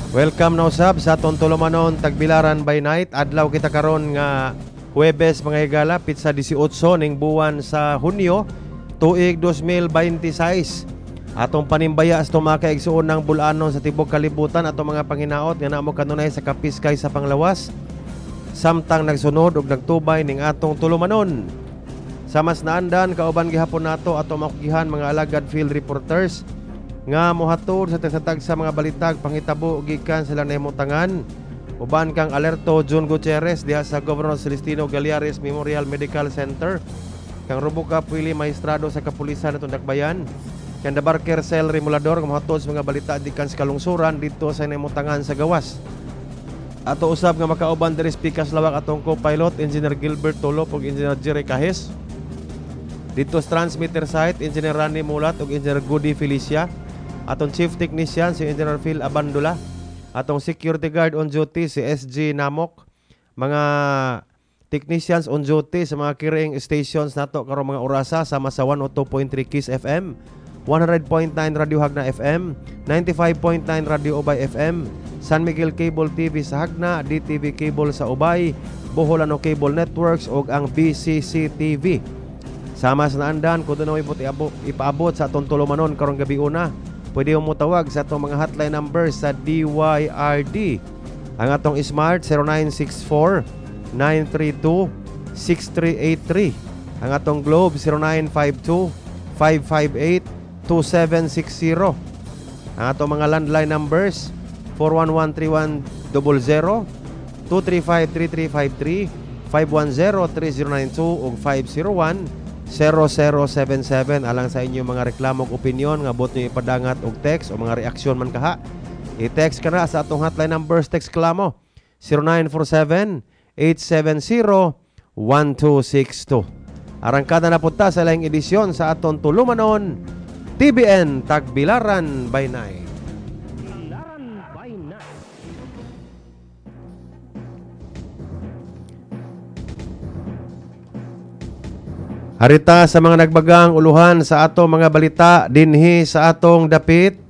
Welcome na usab sa atong tulumanon Tagbilaran by Night. Adlaw kita karon nga Huwebes mga higala, pitsa 18 ning buwan sa Hunyo tuig 2026. Atong panimbaya sa mga kaigsuon ng bulanon sa tibok kalibutan atong mga panginaot nga namo kanunay sa kapiskay sa panglawas. Samtang nagsunod ug nagtubay ning atong tulumanon. Sa mas naandan kauban gihapon nato atong makugihan mga alagad field reporters nga mohatod sa tagsatag sa mga balitag panghitabo gikan sila nahimutangan. Uban kang alerto June Gutierrez diha sa Governor Celestino Galiares Memorial Medical Center, kang Rubuka Pili Maestrado sa Kapulisan atong Dakbayan, kang Barker Cell Remulador nga mohatod sa mga balita gikan sa kalungsuran dito sa nahimutangan sa gawas. Ato usab nga makauban diri speakers lawak atong co-pilot Engineer Gilbert Tulop ug Engineer Jerry Cajes. Dito sa transmitter site Engineer Randy Mulat ug Engineer Goody Felicia. Atong Chief Technician si Engineer Phil Abandula. Atong Security Guard on duty si SG Namok. Mga technicians on duty sa mga carrying stations nato karong mga orasa sama sa 102.3 Kiss FM, 100.9 Radio Hagna FM, 95.9 Radio Ubay FM, San Miguel Cable TV sa Hagna, DTV Cable sa Ubay, Boholano Cable Networks ug ang BCC TV. Sama sa naandan kung doon ipaabot sa atong tulumanon karong gabi una, pwede mo tawag sa atong mga hotline numbers sa DYRD. Ang atong Smart 0964-932-6383. Ang atong Globe 0952-558-2760. Ang atong mga landline numbers 411-3100, 235-3353, 510-3092 ug 501-0077. Alang sa inyo mga reklamo ug opinyon nga bot nyo ipadangat og text o mga reaksyon man kaha, i-text ka na sa atong hotline numbers. Text klamo 0947-870-1262. Arangkada na punta sa laing edisyon sa atong tulumanon TBN Tagbilaran by Night. Harita sa mga nagbagang uluhan sa atong mga balita dinhi sa atong dapit